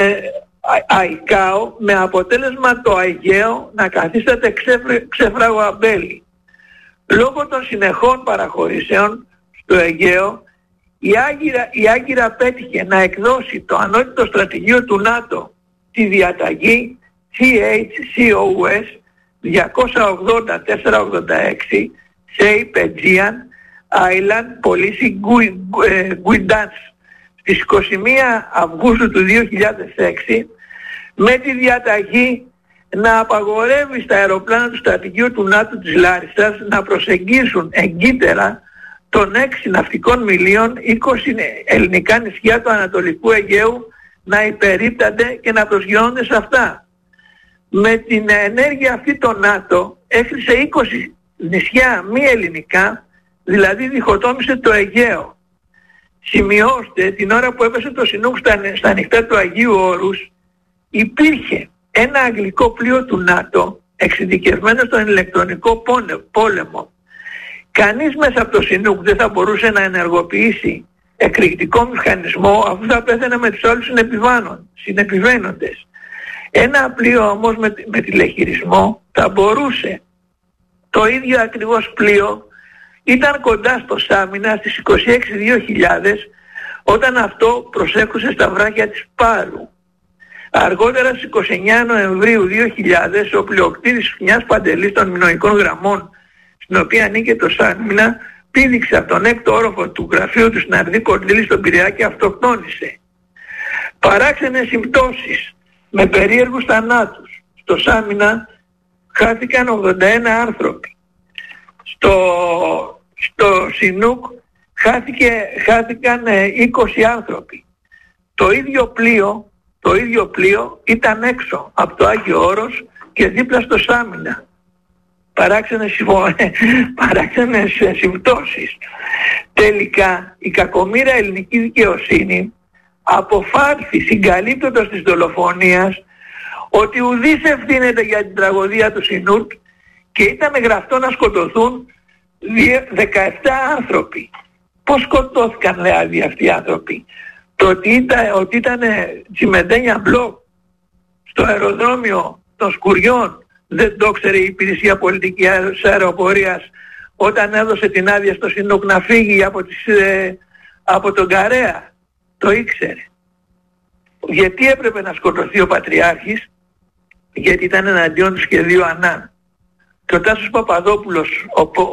ΑΙΚΑΟ, με αποτέλεσμα το Αιγαίο να καθίσταται ξέφραγο αμπέλι. Λόγω των συνεχών παραχωρήσεων στο Αιγαίο, η Άγκυρα πέτυχε να εκδώσει το ανώτατο στρατηγείο του ΝΑΤΟ τη διαταγή CHCOS 280-486 Say Pegian Island Policy Guidance στις 21 Αυγούστου του 2006, με τη διαταγή να απαγορεύει στα αεροπλάνα του στρατηγείου του ΝΑΤΟ της Λάρισσας να προσεγγίσουν εγκύτερα των 6 ναυτικών μιλίων 20 ελληνικά νησιά του Ανατολικού Αιγαίου να υπερίπτανται και να προσγειώνονται σε αυτά. Με την ενέργεια αυτή το ΝΑΤΟ έχρισε 20 νησιά μη ελληνικά, δηλαδή διχοτόμησε το Αιγαίο. Σημειώστε, την ώρα που έπεσε το Σινούκ στα νυχτά του Αγίου Όρους, υπήρχε ένα αγγλικό πλοίο του ΝΑΤΟ εξειδικευμένο στον ηλεκτρονικό πόλεμο. Κανείς μέσα από το Σινούκ δεν θα μπορούσε να ενεργοποιήσει εκρηκτικό μηχανισμό, αφού θα πέθανε με τους άλλους συνεπιβαίνοντες. Ένα πλοίο όμως με τηλεχειρισμό θα μπορούσε. Το ίδιο ακριβώς πλοίο ήταν κοντά στο Σάμινα στις 26 2000, όταν αυτό προσέχουσε στα βράχια της Πάρου. Αργότερα στις 29 Νοεμβρίου 2000, ο πλειοκτήτης μιας παντελής των μινοϊκών γραμμών, στην οποία ανήκε το Σάμινα, πήδηξε από τον έκτο όροφο του γραφείου του στην Αρδί Κορδίλη στον Πειραιά και αυτοκτόνησε. Παράξενες συμπτώσεις με περίεργους θανάτους. Στο Σάμινα χάθηκαν 81 άνθρωποι. Στο Σινούκ χάθηκαν 20 άνθρωποι. Το ίδιο πλοίο ήταν έξω από το Άγιο Όρος και δίπλα στο Σάμινα. Παράξενες συμπτώσεις. Τελικά η κακομοίρα ελληνική δικαιοσύνη αποφάρθη συγκαλύπτοντας της δολοφονίας ότι ουδής ευθύνεται για την τραγωδία του Σινούκ και ήταν γραφτό να σκοτωθούν 17 άνθρωποι. Πώς σκοτώθηκαν δηλαδή αυτοί οι άνθρωποι? Το ότι ήταν τσιμεντένια μπλοκ στο αεροδρόμιο των Σκουριών δεν το ξέρε η υπηρεσία πολιτικής αεροπορίας όταν έδωσε την άδεια στο Σινούκ να φύγει από τον Καρέα? Το ήξερε. Γιατί έπρεπε να σκοτωθεί ο Πατριάρχης? Γιατί ήταν εναντίον του σχεδίου Ανάν. Και ο Τάσος Παπαδόπουλος,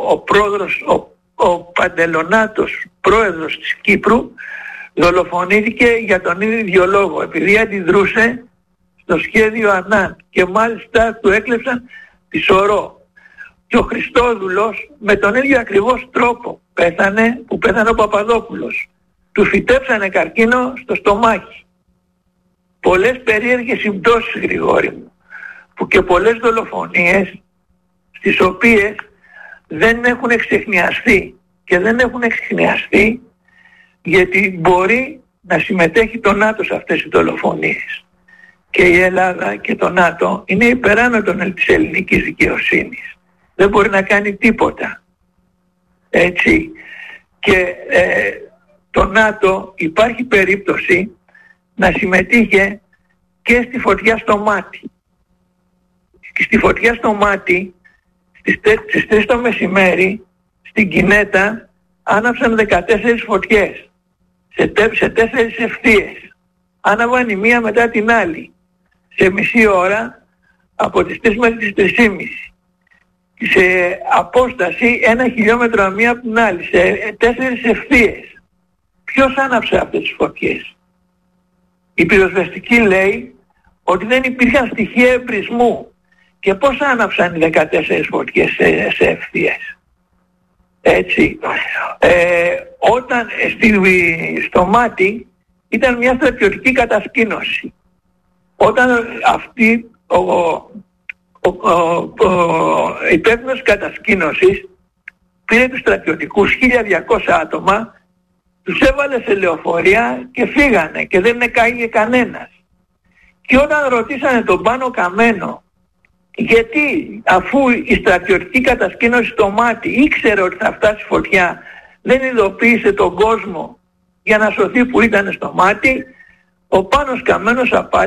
ο Παντελονάτος, πρόεδρος της Κύπρου, δολοφονήθηκε για τον ίδιο λόγο, επειδή αντιδρούσε στο σχέδιο Ανάν και μάλιστα του έκλεψαν τη σωρό. Και ο Χριστόδουλος με τον ίδιο ακριβώς τρόπο που πέθανε ο Παπαδόπουλος. Του φυτέψανε καρκίνο στο στομάχι. Πολλές περίεργες συμπτώσεις, Γρηγόρη μου, που και πολλές δολοφονίες στις οποίες δεν έχουν εξεχνιαστεί και δεν έχουν εξεχνιαστεί γιατί μπορεί να συμμετέχει το ΝΑΤΟ σε αυτές τις δολοφονίες. Και η Ελλάδα και το ΝΑΤΟ είναι υπεράνω της ελληνικής δικαιοσύνης. Δεν μπορεί να κάνει τίποτα. Έτσι. Και το ΝΑΤΟ υπάρχει περίπτωση να συμμετείχε και στη φωτιά στο Μάτι. Και στη φωτιά στο Μάτι στις 3 το μεσημέρι στην Κινέτα άναψαν 14 φωτιές σε 4 ευθείες. Άναβαν η μία μετά την άλλη σε μισή ώρα από τις 3 μέχρι τις 3.30 σε απόσταση 1 χιλιόμετρο μία από την άλλη, σε 4 ευθείες. Ποιος άναψε αυτές τις φωτιές? Η πυροσβεστική λέει ότι δεν υπήρχαν στοιχεία εμπρισμού. Και πώς άναψαν οι 14 φωτιές σε ευθείες? Έτσι. Όταν στο Μάτι ήταν μια στρατιωτική κατασκήνωση. Όταν αυτή ο υπεύθυνος κατασκήνωσης πήρε τους στρατιωτικούς 1.200 άτομα, τους έβαλε σε λεωφορεία και φύγανε και δεν εκάγε κανένας. Και όταν ρωτήσανε τον Πάνο Καμένο γιατί, αφού η στρατιωτική κατασκήνωση στο Μάτι ήξερε ότι θα φτάσει φωτιά, δεν ειδοποίησε τον κόσμο για να σωθεί που ήταν στο Μάτι, Ο Πάνος Καμένος